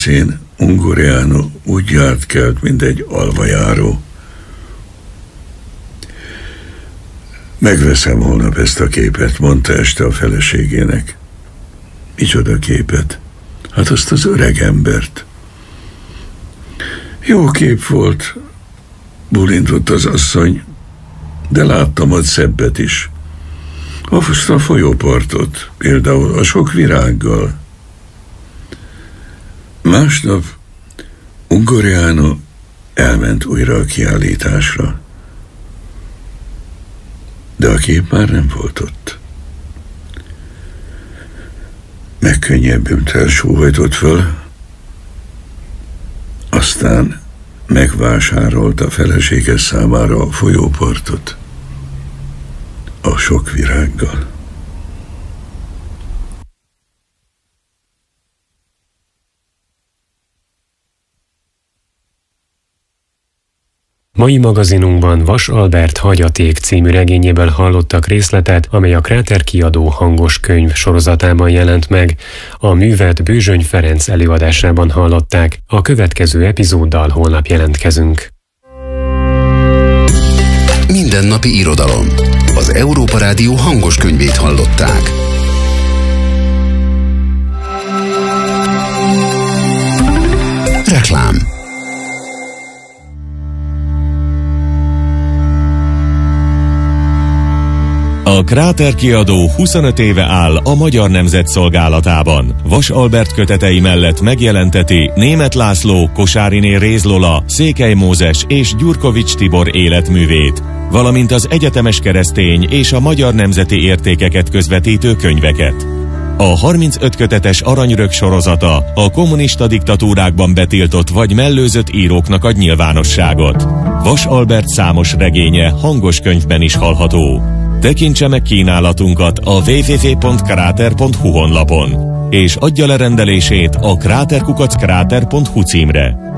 Szén Ungoriano úgy járt kelt, mint egy alvajáró. Megveszem holnap ezt a képet, mondta este a feleségének. Micsoda képet? Hát azt az öreg embert. Jó kép volt, bulintott az asszony, de láttam ott szebbet is. Azt a folyópartot, például a sok virággal. Másnap Ungoriano elment újra a kiállításra. De a kép már nem volt ott. Megkönnyebbült, sóhajtott föl, aztán megvásárolta felesége számára a folyópartot a sok virággal. Mai magazinunkban Vas Albert Hagyaték című regényéből hallottak részletet, amely a Kráter kiadó hangos könyv sorozatában jelent meg. A művet Bőzsöny Ferenc előadásában hallották. A következő epizóddal holnap jelentkezünk. Mindennapi irodalom. Az Európa Rádió hangos könyvét hallották. Reklám. A Kráter kiadó 25 éve áll a Magyar Nemzet szolgálatában. Vas Albert kötetei mellett megjelenteti Németh László, Kosáriné Réz Lola, Székely Mózes és Gyurkovics Tibor életművét, valamint az egyetemes keresztény és a magyar nemzeti értékeket közvetítő könyveket. A 35 kötetes Aranyörök sorozata a kommunista diktatúrákban betiltott vagy mellőzött íróknak ad nyilvánosságot. Vas Albert számos regénye hangos könyvben is hallható. Tekintse meg kínálatunkat a www.krater.hu honlapon, és adja le rendelését a krater@krater.hu címre.